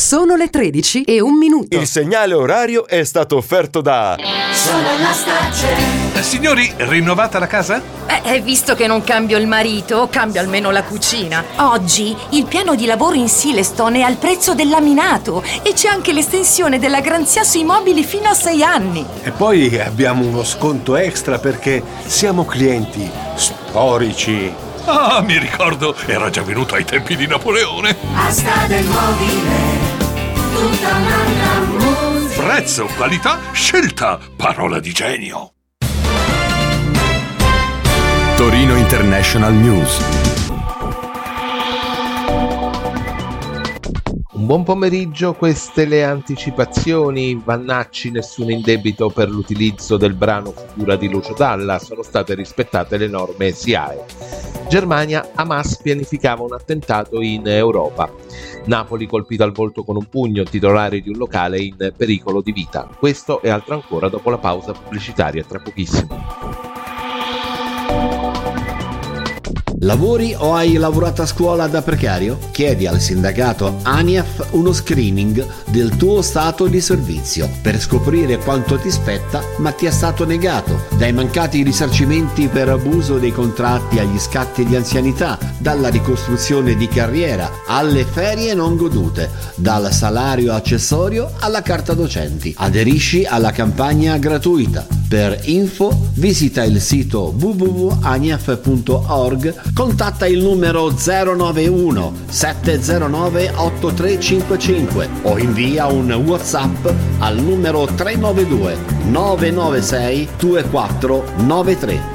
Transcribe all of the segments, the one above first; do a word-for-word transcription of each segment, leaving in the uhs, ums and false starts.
Sono le tredici e un minuto. Il segnale orario è stato offerto da Solar Stagem. Eh, signori, rinnovata la casa? Eh, visto che non cambio il marito, cambio almeno la cucina. Oggi il piano di lavoro in Silestone è al prezzo del laminato e c'è anche l'estensione della garanzia sui mobili fino a sei anni. E poi abbiamo uno sconto extra perché siamo clienti storici. Ah, mi ricordo, era già venuto ai tempi di Napoleone. Asta del mobile, tutta un'altra musica. Prezzo, qualità, scelta, parola di genio. Torino International News. Un buon pomeriggio, queste le anticipazioni. Vannacci, nessun indebito per l'utilizzo del brano Futura di Lucio Dalla, sono state rispettate le norme S I A E. Germania, Hamas pianificava un attentato in Europa. Napoli colpito al volto con un pugno, titolare di un locale in pericolo di vita. Questo e altro ancora dopo la pausa pubblicitaria, tra pochissimo. Lavori o hai lavorato a scuola da precario? Chiedi al sindacato ANIAF uno screening del tuo stato di servizio per scoprire quanto ti spetta ma ti è stato negato. Dai mancati risarcimenti per abuso dei contratti agli scatti di anzianità, dalla ricostruzione di carriera alle ferie non godute, dal salario accessorio alla carta docenti. Aderisci alla campagna gratuita. Per info visita il sito w w w punto aniaf punto org, contatta il numero zero nove uno sette zero nove otto tre cinque cinque o invia un WhatsApp al numero tre nove due nove nove sei due quattro nove tre.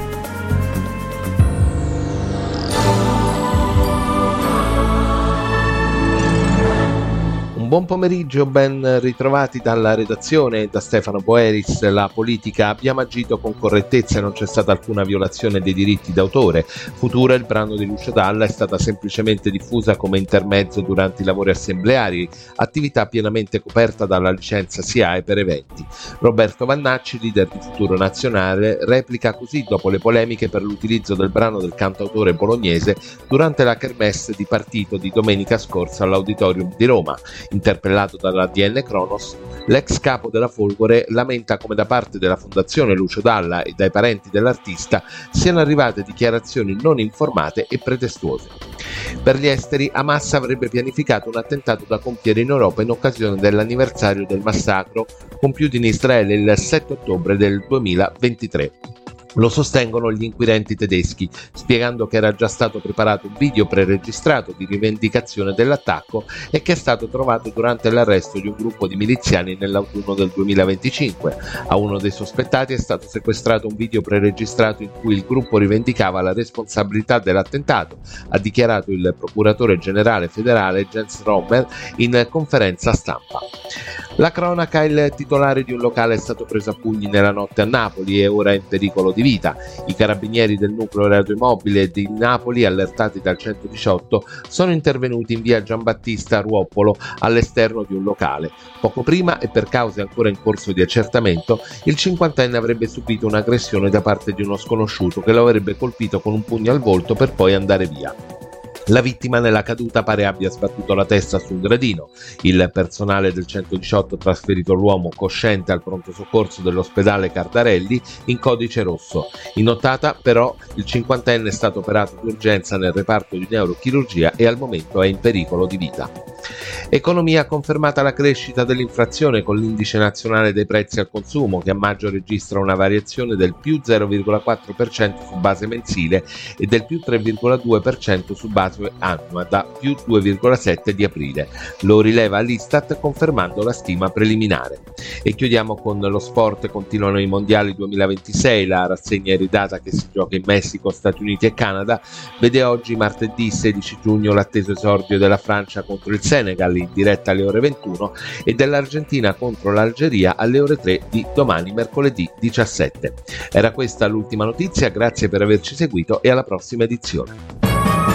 Buon pomeriggio, ben ritrovati dalla redazione e da Stefano Boeris. La politica: abbiamo agito con correttezza e non c'è stata alcuna violazione dei diritti d'autore. Futura, il brano di Lucio Dalla, è stata semplicemente diffusa come intermezzo durante i lavori assembleari, attività pienamente coperta dalla licenza S I A E per eventi. Roberto Vannacci, leader di Futuro Nazionale, replica così dopo le polemiche per l'utilizzo del brano del cantautore bolognese durante la kermesse di partito di domenica scorsa all'Auditorium di Roma. Interpellato dalla D N Cronos, l'ex capo della Folgore lamenta come da parte della Fondazione Lucio Dalla e dai parenti dell'artista siano arrivate dichiarazioni non informate e pretestuose. Per gli esteri, Hamas avrebbe pianificato un attentato da compiere in Europa in occasione dell'anniversario del massacro compiuto in Israele il sette ottobre del duemilaventitré. Lo sostengono gli inquirenti tedeschi, spiegando che era già stato preparato un video preregistrato di rivendicazione dell'attacco e che è stato trovato durante l'arresto di un gruppo di miliziani nell'autunno del duemilaventicinque. A uno dei sospettati è stato sequestrato un video preregistrato in cui il gruppo rivendicava la responsabilità dell'attentato, ha dichiarato il procuratore generale federale Jens Rommel in conferenza stampa. La cronaca: il titolare di un locale è stato preso a pugni nella notte a Napoli e ora è in pericolo di vita. I carabinieri del nucleo radioimmobile di Napoli, allertati dal centodiciotto, sono intervenuti in via Giambattista a Ruoppolo, all'esterno di un locale. Poco prima, e per cause ancora in corso di accertamento, il cinquantenne avrebbe subito un'aggressione da parte di uno sconosciuto che lo avrebbe colpito con un pugno al volto per poi andare via. La vittima nella caduta pare abbia sbattuto la testa su un gradino. Il personale del centodiciotto ha trasferito l'uomo cosciente al pronto soccorso dell'ospedale Cardarelli in codice rosso. In nottata, però, il cinquantenne è stato operato d'urgenza nel reparto di neurochirurgia e al momento è in pericolo di vita. Economia: confermata la crescita dell'inflazione con l'indice nazionale dei prezzi al consumo che a maggio registra una variazione del più zero virgola quattro per cento su base mensile e del più tre virgola due per cento su base annua da più due virgola sette di aprile. Lo rileva l'Istat confermando la stima preliminare. E chiudiamo con lo sport. Continuano i mondiali duemilaventisei, la rassegna iridata che si gioca in Messico, Stati Uniti e Canada vede oggi, martedì sedici giugno, l'atteso esordio della Francia contro il Senegal in diretta alle ore ventuno e dell'Argentina contro l'Algeria alle ore tre di domani, mercoledì diciassette. Era questa l'ultima notizia, grazie per averci seguito e alla prossima edizione.